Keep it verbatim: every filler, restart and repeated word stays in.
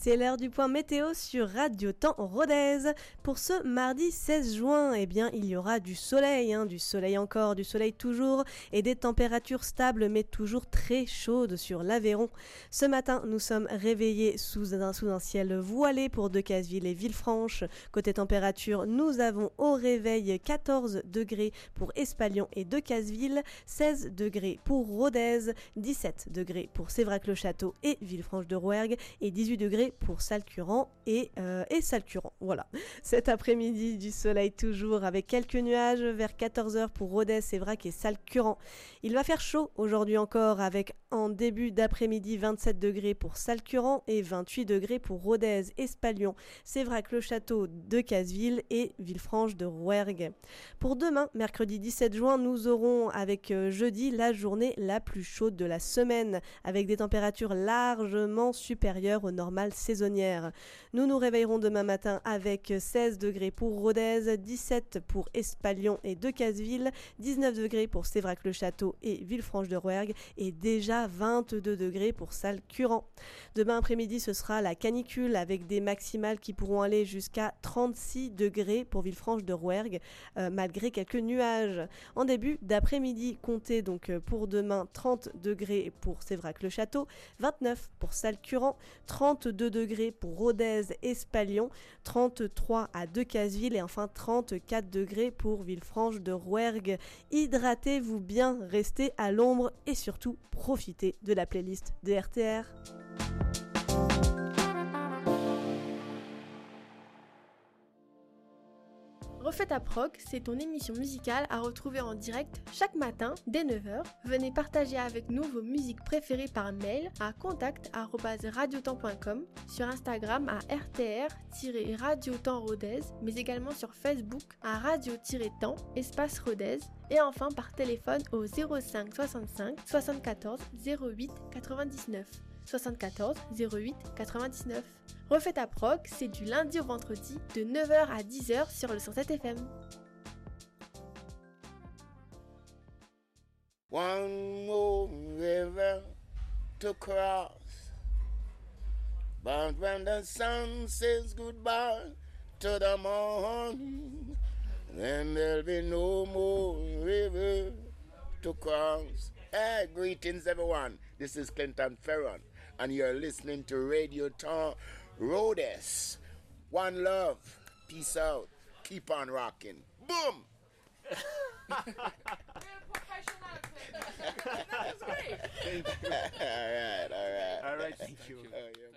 C'est l'heure du point météo sur Radio Temps Rodez. Pour ce mardi seize juin, eh bien, il y aura du soleil, hein, du soleil encore, du soleil toujours, et des températures stables mais toujours très chaudes sur l'Aveyron. Ce matin, nous sommes réveillés sous un, sous un ciel voilé pour Decazeville et Villefranche. Côté température, nous avons au réveil quatorze degrés pour Espalion et Decazeville, seize degrés pour Rodez, dix-sept degrés pour Sévrac-le-Château et Villefranche-de-Rouergue et dix-huit degrés pour Salcurant et, euh, et Salcurant. Voilà. Cet après-midi, du soleil toujours avec quelques nuages vers quatorze heures pour Rodez, Sévrac et Salcurant. Il va faire chaud aujourd'hui encore avec en début d'après-midi vingt-sept degrés pour Salcurant et vingt-huit degrés pour Rodez, Espalion, Sévrac-le-Château, Decazeville et Villefranche-de-Rouergue. Pour demain, mercredi dix-sept juin, nous aurons avec euh, jeudi la journée la plus chaude de la semaine avec des températures largement supérieures aux normales saisonnières. Nous nous réveillerons demain matin avec seize degrés pour Rodez, dix-sept pour Espalion et Decazeville, dix-neuf degrés pour Sévrac-le-Château et Villefranche-de-Rouergue et déjà vingt-deux degrés pour Salcurant. Demain après-midi, ce sera la canicule avec des maximales qui pourront aller jusqu'à trente-six degrés pour Villefranche-de-Rouergue euh, malgré quelques nuages. En début d'après-midi, comptez donc pour demain trente degrés pour Sévrac-le-Château, vingt-neuf pour Salcurant, trente-deux degrés pour Rodez, Espalion, trente-trois à Decazeville et enfin trente-quatre degrés pour Villefranche-de-Rouergue. Hydratez-vous bien, restez à l'ombre et surtout profitez de la playlist de R T R. Refait à proc, c'est ton émission musicale à retrouver en direct chaque matin dès neuf heures. Venez partager avec nous vos musiques préférées par mail à contact arobase radiotemps point com, sur Instagram à R T R radiotemps Rodez, mais également sur Facebook à radio-temps espace Rodez et enfin par téléphone au zéro cinq soixante-cinq soixante-quatorze zéro huit quatre-vingt-dix-neuf. soixante-quatorze zéro huit quatre-vingt-dix-neuf. Refait à proc, c'est du lundi au vendredi de neuf heures à dix heures sur le cent sept F M. One more river to cross, but when the sun says goodbye to the morning, then there'll be no more river to cross. Hey, greetings everyone. This is Clinton Ferron, and you're listening to Radio Temps Rodez. One love. Peace out. Keep on rocking. Boom! That's great. all right, all right. All right, thank you. Uh, yeah.